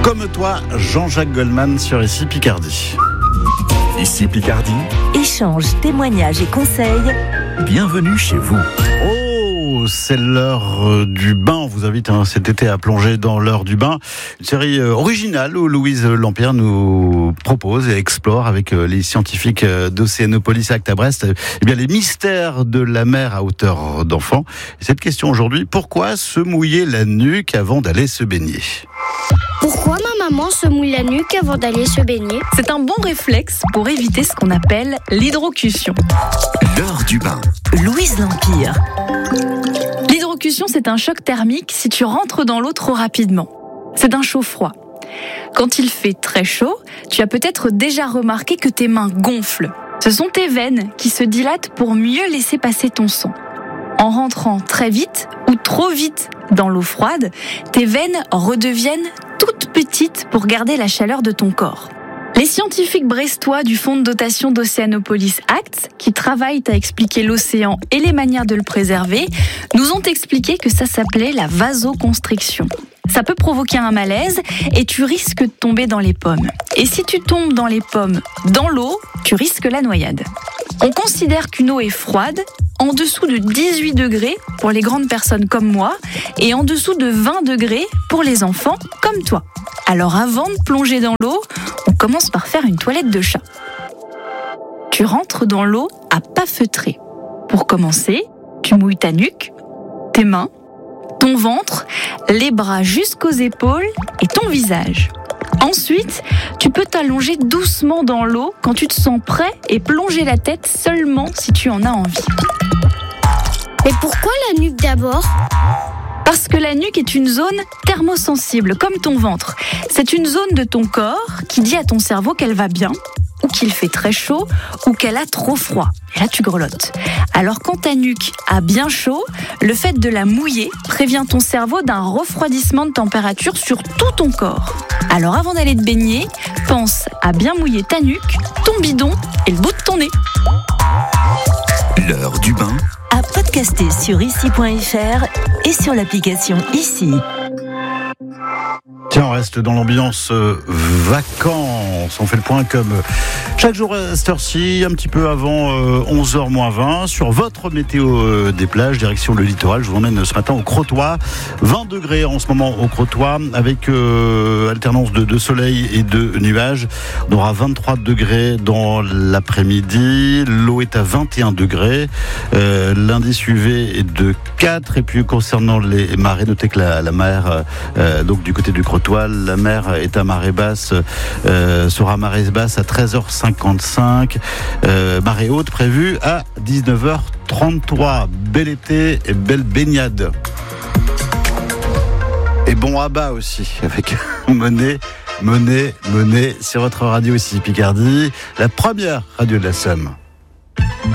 Comme toi, Jean-Jacques Goldman sur Ici Picardie. Ici Picardie. Échanges, témoignages et conseils. Bienvenue chez vous. C'est l'heure du bain. On vous invite cet été à plonger dans l'heure du bain. Une série originale où Louise Lampierre nous propose et explore avec les scientifiques d'Océanopolis Actes à Brest les mystères de la mer à hauteur d'enfant. Et cette question aujourd'hui, pourquoi se mouiller la nuque avant d'aller se baigner ? Pourquoi ma maman se mouille la nuque avant d'aller se baigner ? C'est un bon réflexe pour éviter ce qu'on appelle l'hydrocution. L'heure du bain. Louise Lampierre. L'hydrocution, c'est un choc thermique si tu rentres dans l'eau trop rapidement. C'est un chaud-froid. Quand il fait très chaud, tu as peut-être déjà remarqué que tes mains gonflent. Ce sont tes veines qui se dilatent pour mieux laisser passer ton sang. En rentrant très vite ou trop vite dans l'eau froide, tes veines redeviennent toutes petites pour garder la chaleur de ton corps. Les scientifiques brestois du fonds de dotation d'Océanopolis Actes, qui travaillent à expliquer l'océan et les manières de le préserver, nous ont expliqué que ça s'appelait la vasoconstriction. Ça peut provoquer un malaise et tu risques de tomber dans les pommes. Et si tu tombes dans les pommes dans l'eau, tu risques la noyade. On considère qu'une eau est froide en dessous de 18 degrés pour les grandes personnes comme moi et en dessous de 20 degrés pour les enfants comme toi. Alors avant de plonger dans l'eau, on commence par faire une toilette de chat. Tu rentres dans l'eau à pas feutrer. Pour commencer, tu mouilles ta nuque, tes mains, ton ventre, les bras jusqu'aux épaules et ton visage. Ensuite, tu peux t'allonger doucement dans l'eau quand tu te sens prêt et plonger la tête seulement si tu en as envie. Mais pourquoi la nuque d'abord ? Parce que la nuque est une zone thermosensible, comme ton ventre. C'est une zone de ton corps qui dit à ton cerveau qu'elle va bien, ou qu'il fait très chaud, ou qu'elle a trop froid. Et là, tu grelottes. Alors, quand ta nuque a bien chaud, le fait de la mouiller prévient ton cerveau d'un refroidissement de température sur tout ton corps. Alors, avant d'aller te baigner, pense à bien mouiller ta nuque, ton bidon et le bout de ton nez. L'heure du bain. À podcaster sur ici.fr et sur l'application Ici. Tiens, on reste dans l'ambiance vacances. On fait le point comme chaque jour à cette heure-ci, un petit peu avant 11h moins 20, sur votre météo des plages, direction le littoral. Je vous emmène ce matin au Crotoy. 20 degrés en ce moment au Crotoy, avec alternance de soleil et de nuages. On aura 23 degrés dans l'après-midi. L'eau est à 21 degrés. L'indice UV est de 4. Et puis concernant les marées, notez que la mer, donc du côté du Crotoy, la mer est à marée basse, sera marée basse à 13h55, marée haute prévue à 19h33. Bel été et belle baignade. Et bon abat aussi, avec Monet sur votre radio ici Picardie, la première radio de la Somme.